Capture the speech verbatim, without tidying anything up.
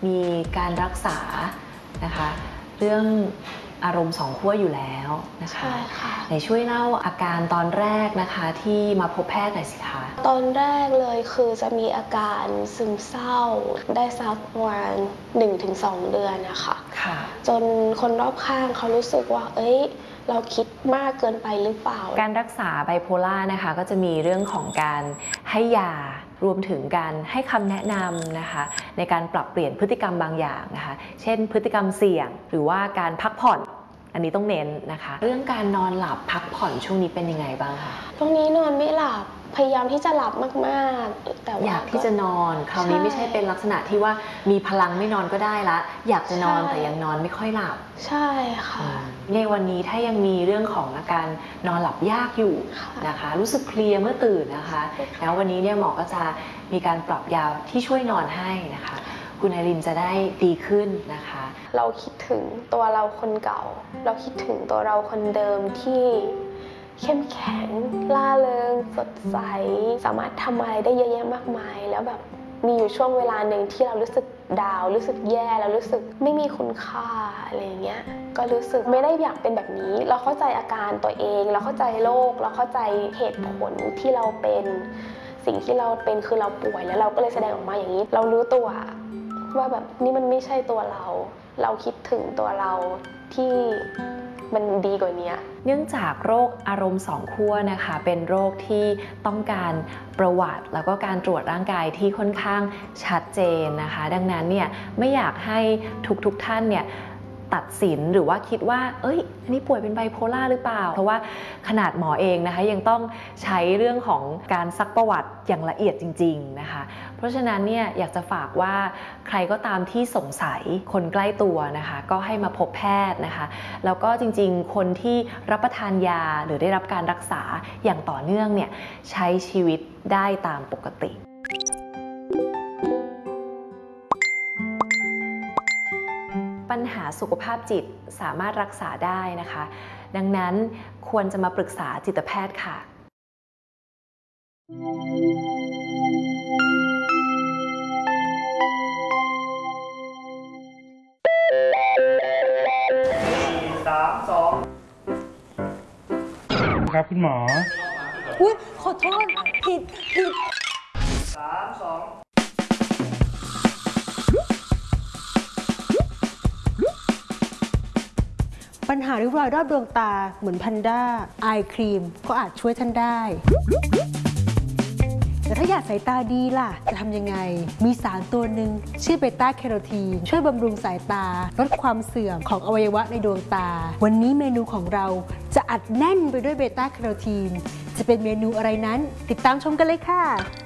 มีการรักษานะคะเรื่องอารมณ์สองขั้วอยู่แล้วนะคะใช่ค่ะไหนช่วยเล่าอาการตอนแรกนะคะที่มาพบแพทย์หน่อยสิคะตอนแรกเลยคือจะมีอาการซึมเศร้าได้สักประมาณ หนึ่งถึงสอง เดือนนะคะค่ะจนคนรอบข้างเขารู้สึกว่าเอ้ยเราคิดมากเกินไปหรือเปล่าการรักษาไบโพล่านะคะก็จะมีเรื่องของการให้ยารวมถึงการให้คำแนะนำนะคะในการปรับเปลี่ยนพฤติกรรมบางอย่างนะคะเช่นพฤติกรรมเสี่ยงหรือว่าการพักผ่อนอันนี้ต้องเน้นนะคะเรื่องการนอนหลับพักผ่อนช่วงนี้เป็นยังไงบ้างคะช่วงนี้นอนไม่หลับพยายามที่จะหลับมากๆแต่ว่าอยากที่จะนอนคราวนี้ไม่ใช่เป็นลักษณะที่ว่ามีพลังไม่นอนก็ได้ละอยากจะนอนแต่ยังนอนไม่ค่อยหลับใช่ค่ะในวันนี้ถ้ายังมีเรื่องของอาการนอนหลับยากอยู่นะคะรู้สึกเพลียเมื่อตื่นนะคะแล้ววันนี้เนี่ยหมอก็จะมีการปรับยาที่ช่วยนอนให้นะคะคุณไอรินจะได้ดีขึ้นนะคะเราคิดถึงตัวเราคนเก่าเราคิดถึงตัวเราคนเดิมที่เข้มแข็งล่าเริงสดใสสามารถทำอะไรได้เยอะแยะมากมายแล้วแบบมีอยู่ช่วงเวลาหนึ่งที่เรารู้สึกดาวรู้สึกแย่แล้วรู้สึกไม่มีคุณค่าอะไรเงี้ยก็รู้สึกไม่ได้อยากเป็นแบบนี้เราเข้าใจอาการตัวเองเราเข้าใจโรคเราเข้าใจเหตุผลที่เราเป็นสิ่งที่เราเป็นคือเราป่วยแล้วเราก็เลยแสดงออกมาอย่างนี้เรารู้ตัวว่าแบบนี่มันไม่ใช่ตัวเราเราคิดถึงตัวเราที่มันดีกว่านี้เนื่องจากโรคอารมณ์สองขั้วนะคะเป็นโรคที่ต้องการประวัติแล้วก็การตรวจร่างกายที่ค่อนข้างชัดเจนนะคะดังนั้นเนี่ยไม่อยากให้ทุกๆท่านเนี่ยตัดสินหรือว่าคิดว่าเอ้ยอันนี้ป่วยเป็นไบโพล่าหรือเปล่าเพราะว่าขนาดหมอเองนะคะยังต้องใช้เรื่องของการซักประวัติอย่างละเอียดจริงๆนะคะเพราะฉะนั้นเนี่ยอยากจะฝากว่าใครก็ตามที่สงสัยคนใกล้ตัวนะคะก็ให้มาพบแพทย์นะคะแล้วก็จริงๆคนที่รับประทานยาหรือได้รับการรักษาอย่างต่อเนื่องเนี่ยใช้ชีวิตได้ตามปกติปัญหาสุขภาพจิตสามารถรักษาได้นะคะดังนั้นควรจะมาปรึกษาจิตแพทย์ค่ะสามสองครับคุณหมออุ้ยขอโทษผิดผิดสามสองปัญหาริ้วรอยรอบดวงตาเหมือนแพนด้าไอครีมก็อาจช่วยท่านได้แต่ถ้าอยากสายตาดีล่ะจะทำยังไงมีสารตัวหนึ่งชื่อเบต้าแคโรทีนช่วยบำรุงสายตาลดความเสื่อมของอวัยวะในดวงตาวันนี้เมนูของเราจะอัดแน่นไปด้วยเบต้าแคโรทีนจะเป็นเมนูอะไรนั้นติดตามชมกันเลยค่ะ